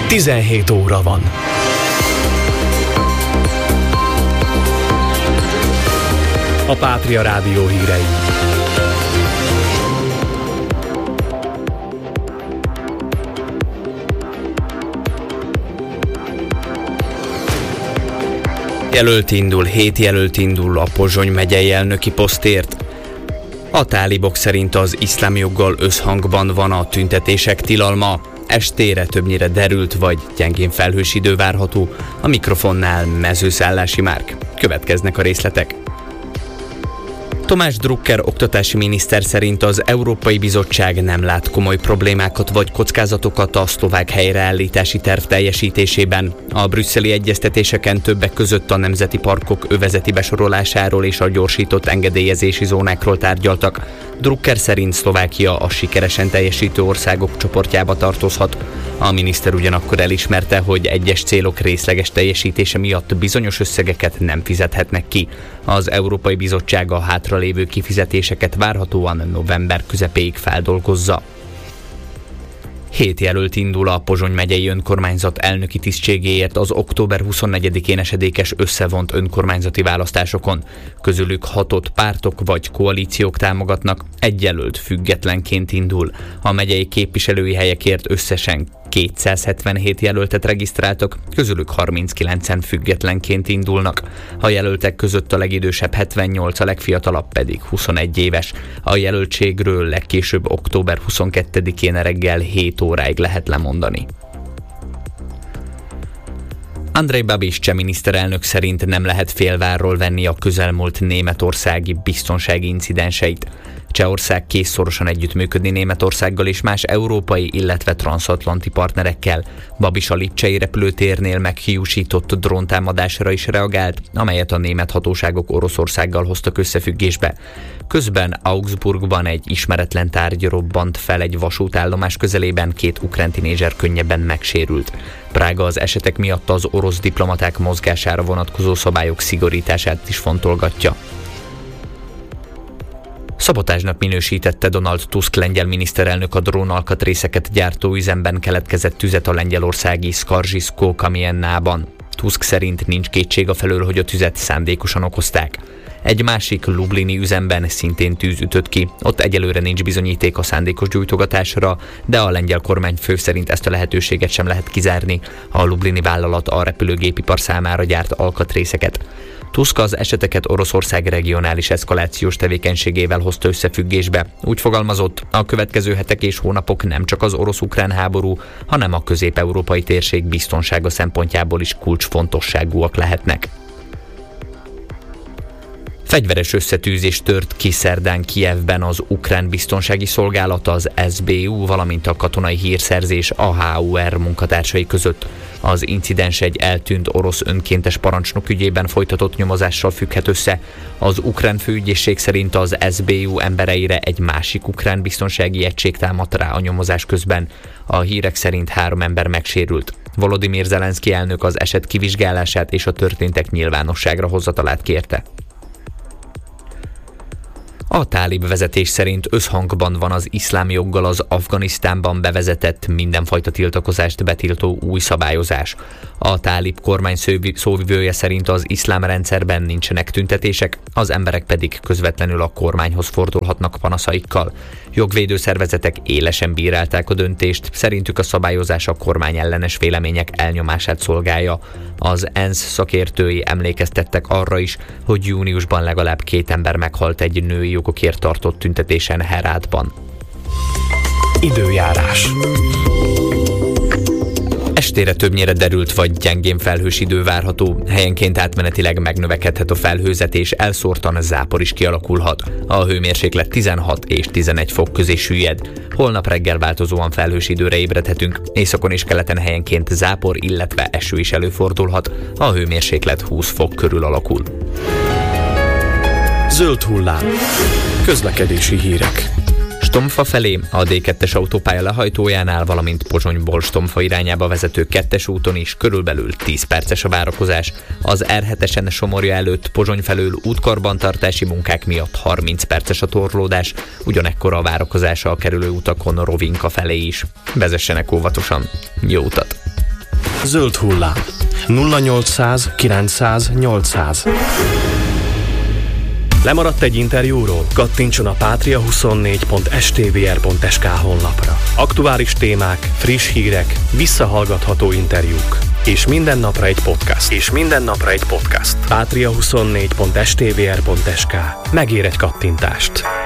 17 óra van. A Pátria Rádió hírei. Hét jelölt indul a Pozsony megyei elnöki posztért. A tálibok szerint az iszlám joggal összhangban van a tüntetések tilalma. Estére többnyire derült vagy gyengén felhős idő várható, a mikrofonnál Mezőszállási Márk. Következnek a részletek. Tomás Drucker oktatási miniszter szerint az Európai Bizottság nem lát komoly problémákat vagy kockázatokat a szlovák helyreállítási terv teljesítésében. A brüsszeli egyeztetéseken többek között a nemzeti parkok övezeti besorolásáról és a gyorsított engedélyezési zónákról tárgyaltak. Drucker szerint Szlovákia a sikeresen teljesítő országok csoportjába tartozhat. A miniszter ugyanakkor elismerte, hogy egyes célok részleges teljesítése miatt bizonyos összegeket nem fizethetnek ki. Az Európai Bizottság a hátralévő kifizetéseket várhatóan november közepéig feldolgozza. 7 jelölt indul a Pozsony megyei önkormányzat elnöki tisztségéért az október 24-én esedékes összevont önkormányzati választásokon. Közülük 6-ot pártok vagy koalíciók támogatnak, egy jelölt függetlenként indul. A megyei képviselői helyekért összesen 277 jelöltet regisztráltak, közülük 39-en függetlenként indulnak. A jelöltek között a legidősebb 78, a legfiatalabb pedig 21 éves. A jelöltségről legkésőbb október 22-én reggel 7 óráig lehet lemondani. Andrej Babiš cseh miniszterelnök szerint nem lehet félvárról venni a közelmúlt németországi biztonsági incidenseit. Csehország kész szorosan együttműködni Németországgal és más európai, illetve transatlanti partnerekkel. Babiš a lipcsei repülőtérnél meghiúsított dróntámadásra is reagált, amelyet a német hatóságok Oroszországgal hoztak összefüggésbe. Közben Augsburgban egy ismeretlen tárgy robbant fel egy vasútállomás közelében, 2 ukrán tinédzser könnyebben megsérült. Prága az esetek miatt az orosz diplomaták mozgására vonatkozó szabályok szigorítását is fontolgatja. Szabotázsnak minősítette Donald Tusk lengyel miniszterelnök a drónalkatrészeket gyártó üzemben keletkezett tüzet a lengyelországi Skaržisko-Kamiennában. Tusk szerint nincs kétség afelől, hogy a tüzet szándékosan okozták. Egy másik lublini üzemben szintén tűz ütött ki, ott egyelőre nincs bizonyíték a szándékos gyújtogatásra, de a lengyel kormányfő szerint ezt a lehetőséget sem lehet kizárni. A lublini vállalat a repülőgépipar számára gyárt alkatrészeket. Tusk az eseteket Oroszország regionális eszkalációs tevékenységével hozta összefüggésbe. Úgy fogalmazott, a következő hetek és hónapok nem csak az orosz-ukrán háború, hanem a közép-európai térség biztonsága szempontjából is kulcsfontosságúak lehetnek. Fegyveres összetűzés tört ki szerdán Kijevben az ukrán biztonsági szolgálat, az SBU, valamint a katonai hírszerzés AHUR munkatársai között. Az incidens egy eltűnt orosz önkéntes parancsnok ügyében folytatott nyomozással függhet össze. Az ukrán főügyészség szerint az SBU embereire egy másik ukrán biztonsági egység támadt rá a nyomozás közben. A hírek szerint 3 ember megsérült. Volodymyr Zelenszky elnök az eset kivizsgálását és a történtek nyilvánosságra hozatalát kérte. A tálib vezetés szerint összhangban van az iszlám joggal az Afganisztánban bevezetett mindenfajta tiltakozást betiltó új szabályozás. A tálib kormány szóvivője szerint az iszlám rendszerben nincsenek tüntetések, az emberek pedig közvetlenül a kormányhoz fordulhatnak panaszaikkal. Jogvédő szervezetek élesen bírálták a döntést, szerintük a szabályozás a kormányellenes vélemények elnyomását szolgálja. Az ENSZ szakértői emlékeztettek arra is, hogy júniusban legalább 2 ember meghalt egy női jogokért tartott tüntetésen Herátban. Időjárás. Estére többnyire derült vagy gyengén felhős idő várható, helyenként átmenetileg megnövekedhet a felhőzet és elszórtan zápor is kialakulhat. A hőmérséklet 16 és 11 fok közé süllyed. Holnap reggel változóan felhős időre ébredhetünk, északon és keleten helyenként zápor, illetve eső is előfordulhat. A hőmérséklet 20 fok körül alakul. Zöld hullám. Közlekedési hírek. Stomfa felé a D2-es autópálya lehajtójánál, valamint Pozsonyból Stomfa irányába vezető 2-es úton is körülbelül 10 perces a várakozás. Az R7-esen Somorja előtt Pozsony felől útkarbantartási munkák miatt 30 perces a torlódás, ugyanekkora a várakozása a kerülő utakon Rovinka felé is. Vezessenek óvatosan. Jó utat! Zöld hullám. 0800 900 800. Lemaradt egy interjúról? Kattintson a patria24.stvr.sk honlapra. Aktuális témák, friss hírek, visszahallgatható interjúk. És minden napra egy podcast. Patria24.stvr.sk. Megér egy kattintást.